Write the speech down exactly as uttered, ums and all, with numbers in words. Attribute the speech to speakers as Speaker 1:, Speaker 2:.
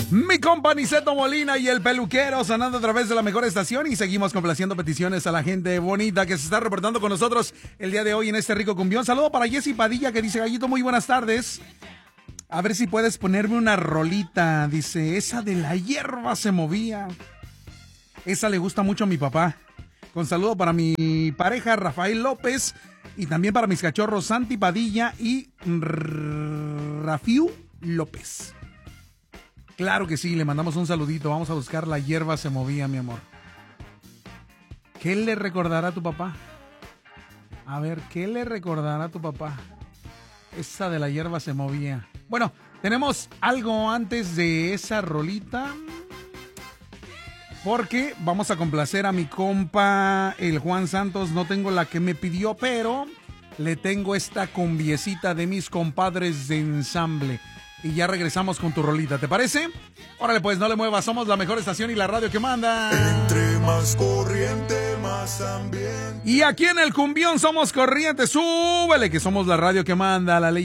Speaker 1: Mi compa Niceto Molina y el peluquero sonando a través de la mejor estación y seguimos complaciendo peticiones a la gente bonita que se está reportando con nosotros el día de hoy en este rico cumbión. Saludo para Jessy Padilla que dice: Gallito, muy buenas tardes. A ver si puedes ponerme una rolita. Dice, esa de la hierba se movía. Esa le gusta mucho a mi papá. Con saludo para mi pareja Rafael López y también para mis cachorros Santi Padilla y Rafiu López. Claro que sí, le mandamos un saludito. Vamos a buscar La hierba se movía, mi amor. ¿Qué le recordará a tu papá? A ver, ¿qué le recordará a tu papá? Esa de La hierba se movía. Bueno, tenemos algo antes de esa rolita, porque vamos a complacer a mi compa el Juan Santos. No tengo la que me pidió, pero le tengo esta cumbiecita de mis compadres de ensamble. Y ya regresamos con tu rolita, ¿te parece? Órale pues, no le muevas, somos la mejor estación y la radio que manda.
Speaker 2: Entre más corriente, más ambiente.
Speaker 1: Y aquí en el cumbión somos corriente, súbele que somos la radio que manda, la ley